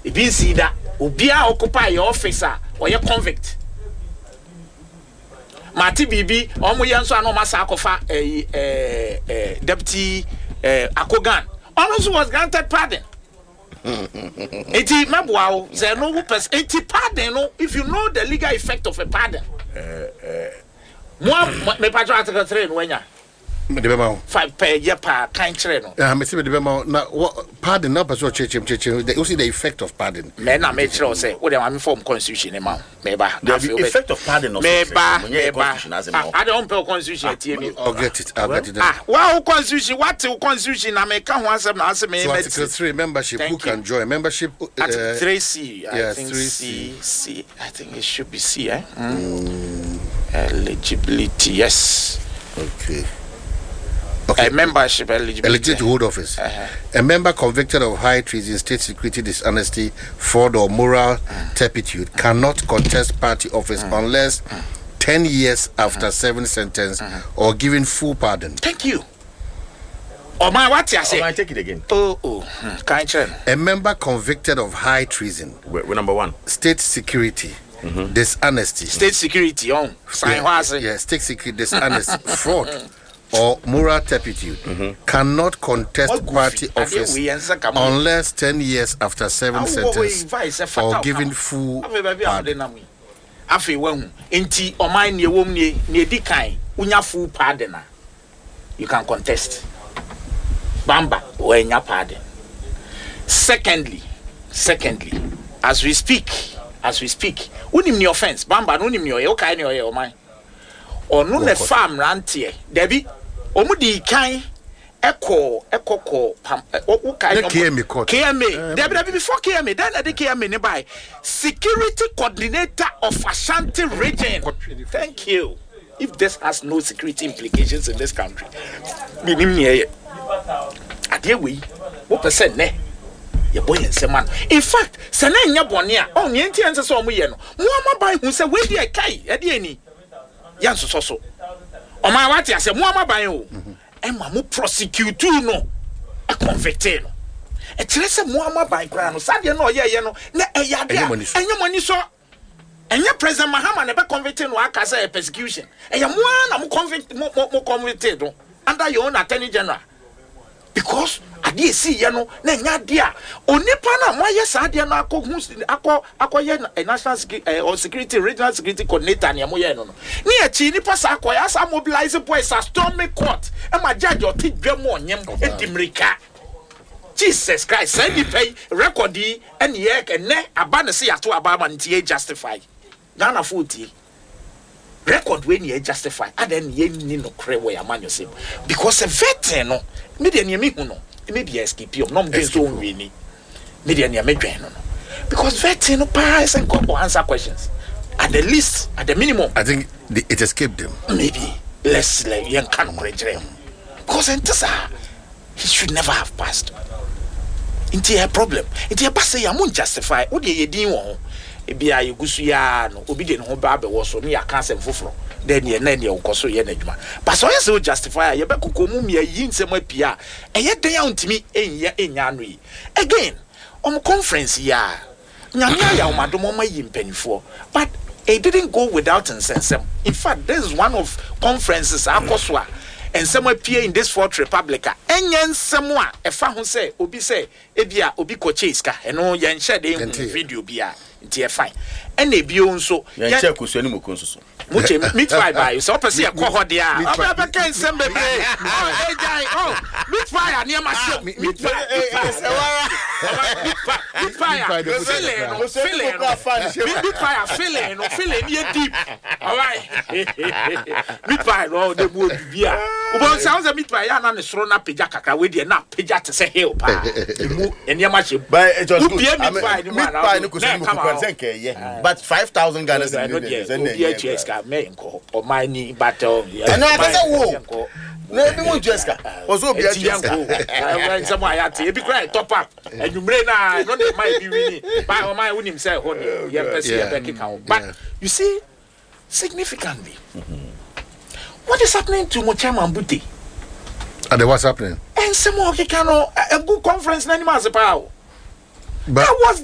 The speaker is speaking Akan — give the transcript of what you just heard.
If you see that, Ubia occupy your officer or your convict. Mati Bibi, Omuyanso and Omasakofa, Deputy Akogan, also was granted pardon. 80 Mabuao, there no purpose. 80 pardon, if you know the legal effect of a pardon. Me patrol 3 when ya. 5 per year per kind treno. Pardon, not person church. They see the effect of pardon. Men are made sure say, what am form constitution amount. Maybe the effect of pardon. I don't pay constitution. I'll get it. Wow, constitution. What constitution? I make one some answer me. Article 3 membership. Who can join membership? 3C. I think 3C. C. I think it should be C. Eligibility. Yes. Okay. A membership eligibility to hold office. A member convicted of high treason, state security, dishonesty, fraud, or moral turpitude cannot contest party office unless 10 years after serving sentence or given full pardon. Thank you. Oh my, what you say? I take it again. A member convicted of high treason. We're number 1. State security. Dishonesty. State security. State security, dishonesty, fraud, or moral turpitude cannot contest party office unless 10 years after serving sentence or given full pardon. Afi when enti omai ne wom ne edi kan unya full pardon you can contest. Bamba when nya pardon. Secondly, as we speak, unim ni offense. Bamba no nim ni o kai ni o omai. Onu ne farm rantie. Debi omudi kan eko pam KMA. Debi before KMA, then the KMA ne by security coordinator of Ashanti region. Thank you. If this has no security implications in this country, minim ni adewe wo percent ne ye boy man. In fact, sene nya bone a on ye ntia nse so omoye no mo amaban hu se we die kai e die ni yan so o ma wati ase mo amaban o e ma mo prosecute no e convict no e kire se mo amaban kra no sade no ye no na e yade enye moni so enye president Mahama ne be convict no aka say persecution e ye mo na mo convict mo convict no under your own attorney general because ade si ye no na nya de a onipa na mo ye sa de na akoye national security or security regional security coordinator ne mo ye no ni e chi nipa sa akoya sa mobilize boys a stormy court e ma judge o ti dwam onyem edimrika Jesus Christ send the pay record e ye ne aba ne se yato aba ma ntie justify Ghana 40 record when you justify and then ye ni no kre we amanyo sem because a veteran no me de ne me hu no me be escape no me so we ni me de ne me dwen no because veteran no pass and go answer questions at the least at the minimum I think it escaped them maybe less like young can correct because entasa he should never have passed into a problem into a pass ya mun justify what ye din won ebia yegusu ya no obi de no ho ba be wo so no ya ka asem foforo then ye na ne ukoso ye na adwuma but so yes justify ye be kokomu me yi nsem apia eye den ya ntimi enya no yi again conference ya nyanya ya omadomo ma yi mpanifo but it didn't go without insensem. In fact, this is one of conferences akoswa and some appear in this Fourth Republic. Enyen semwa efa ho say obi say ebia obi ko chase ka eno yen share the video bia nti e fine. Ena ebio nso yen share kosu ani moko nso so. Muche meat pie by so person e ko ho dia. Aba ken sem bebe. Oh guy, oh meat pie na ma show meat pie. Meat pie. Feeling you deep. All right. Meat pie no dey mo bibia. Ubon sounds a meat pie na ne soro na peja kakra we dey na peja te say hill pa. Emu eniama che. But it was good. Meat pie no ko so mo ko senke ye. But 5,000 Ghana cedis. Me nko o my ni battle. And I say wo. No be mo Jessica. Ozo bia Jessica. Some I had to be cry top up. And you brain na no dey might be winning. By o my win himself hold. But you see significantly what is happening to Mochama Mbuti? And what's happening? And some more a good conference na ni ma se pa o. But that was